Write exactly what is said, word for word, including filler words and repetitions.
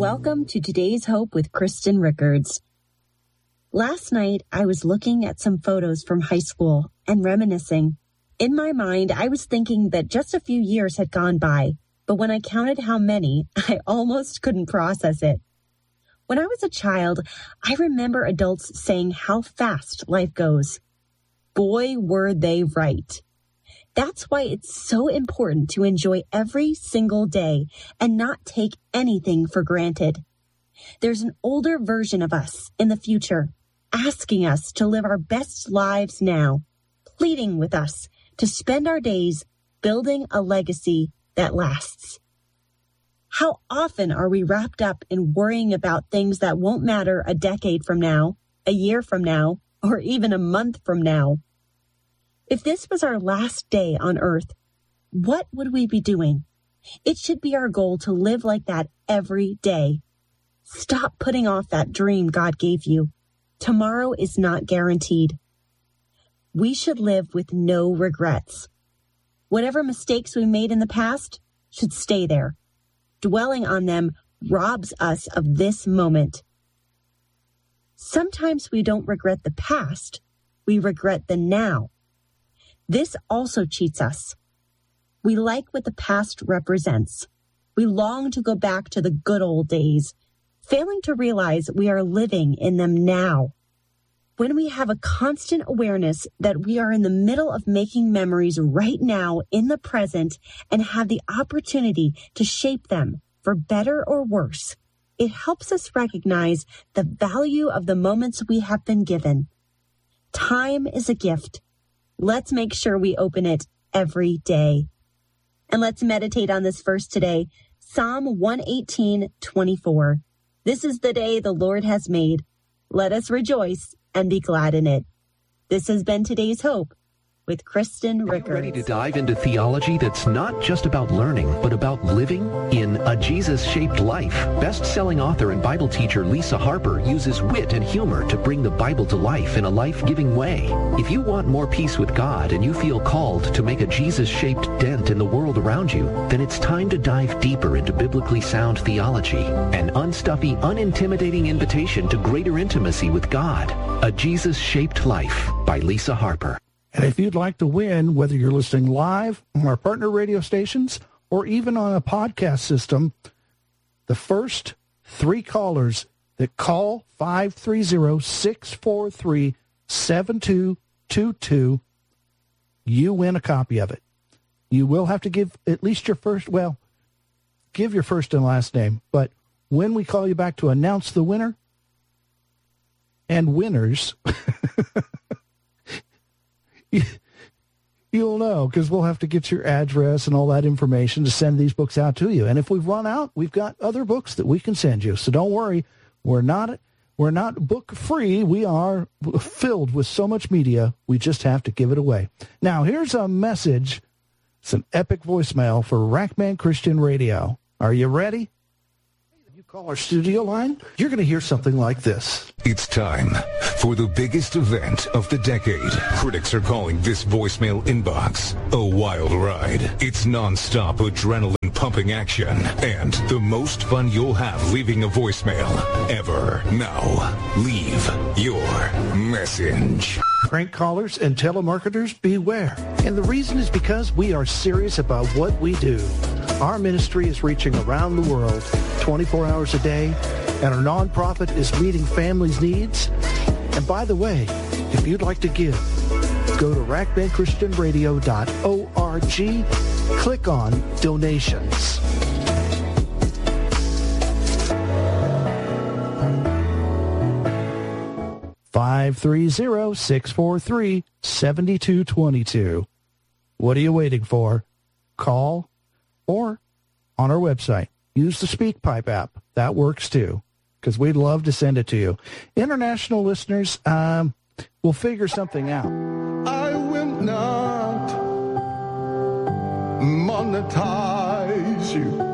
Welcome to Today's Hope with Kristen Rickards. Last night, I was looking at some photos from high school and reminiscing. In my mind, I was thinking that just a few years had gone by, but when I counted how many, I almost couldn't process it. When I was a child, I remember adults saying how fast life goes. Boy, were they right. That's why it's so important to enjoy every single day and not take anything for granted. There's an older version of us in the future, asking us to live our best lives now, pleading with us to spend our days building a legacy that lasts. How often are we wrapped up in worrying about things that won't matter a decade from now, a year from now, or even a month from now? If this was our last day on earth, what would we be doing? It should be our goal to live like that every day. Stop putting off that dream God gave you. Tomorrow is not guaranteed. We should live with no regrets. Whatever mistakes we made in the past should stay there. Dwelling on them robs us of this moment. Sometimes we don't regret the past, we regret the now. This also cheats us. We like what the past represents. We long to go back to the good old days, failing to realize we are living in them now. When we have a constant awareness that we are in the middle of making memories right now in the present and have the opportunity to shape them for better or worse, it helps us recognize the value of the moments we have been given. Time is a gift. Let's make sure we open it every day. And let's meditate on this verse today, Psalm one eighteen, twenty-four. This is the day the Lord has made. Let us rejoice and be glad in it. This has been Today's Hope with Kristen Rickards. Are you ready to dive into theology that's not just about learning, but about living? In A Jesus-Shaped Life, best-selling author and Bible teacher Lisa Harper uses wit and humor to bring the Bible to life in a life-giving way. If you want more peace with God and you feel called to make a Jesus-shaped dent in the world around you, then it's time to dive deeper into biblically sound theology, an unstuffy, unintimidating invitation to greater intimacy with God. A Jesus-Shaped Life by Lisa Harper. And if you'd like to win, whether you're listening live on our partner radio stations or even on a podcast system, the first three callers that call five three zero, six four three, seven two two two, you win a copy of it. You will have to give at least your first, well, give your first and last name. But when we call you back to announce the winner and winners, you'll know, because we'll have to get your address and all that information to send these books out to you. And if we've run out, we've got other books that we can send you. So don't worry. We're not we're not book free. We are filled with so much media. We just have to give it away. Now, here's a message. It's an epic voicemail for Rackman Christian Radio. Are you ready? You call our studio line, you're going to hear something like this. It's time for the biggest event of the decade. Critics are calling this voicemail inbox a wild ride. It's non-stop adrenaline-pumping action and the most fun you'll have leaving a voicemail ever. Now, leave your message. Prank callers and telemarketers, beware. And the reason is because we are serious about what we do. Our ministry is reaching around the world twenty-four hours a day, and our nonprofit is meeting families' needs. And by the way, if you'd like to give, go to rackman christian radio dot org, click on donations. five three zero, six four three, seven two two two. What are you waiting for? Call or on our website. Use the SpeakPipe app. That works too, because we'd love to send it to you. International listeners, um, we'll figure something out. I will not monetize you.